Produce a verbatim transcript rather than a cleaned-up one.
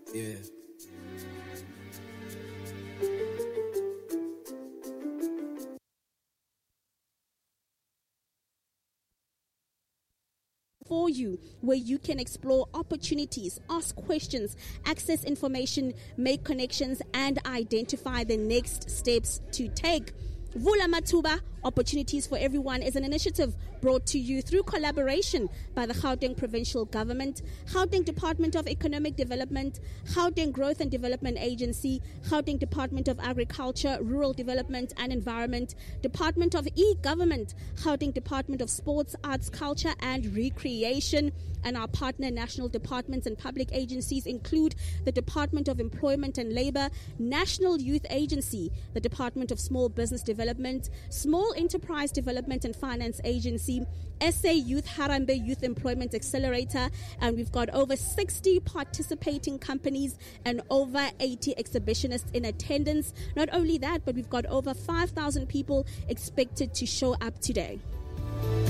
Yeah. For you, where you can explore opportunities, ask questions, access information, make connections, and identify the next steps to take. Vula Matuba, Opportunities for Everyone, is an initiative brought to you through collaboration by the Gauteng Provincial Government, Gauteng Department of Economic Development, Gauteng Growth and Development Agency, Gauteng Department of Agriculture, Rural Development and Environment, Department of E-Government, Gauteng Department of Sports, Arts, Culture and Recreation, and our partner national departments and public agencies include the Department of Employment and Labour, National Youth Agency, the Department of Small Business Development, Small Enterprise Development and Finance Agency, S A Youth Harambee Youth Employment Accelerator, and we've got over sixty participating companies and over eighty exhibitionists in attendance. Not only that, but we've got over five thousand people expected to show up today.